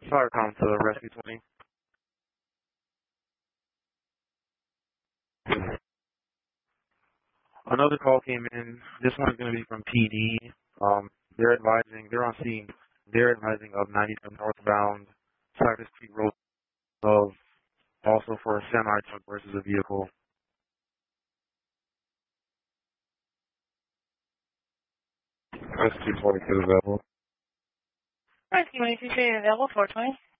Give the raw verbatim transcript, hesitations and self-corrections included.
Fire com to Rescue twenty. Another call came in. This one is going to be from P D. Um, they're advising, they're on scene. They're advising of ninety-seven northbound, Cypress Creek Road, of also for a semi truck versus a vehicle. Rescue twenty-two available. Rescue twenty-two available, four twenty.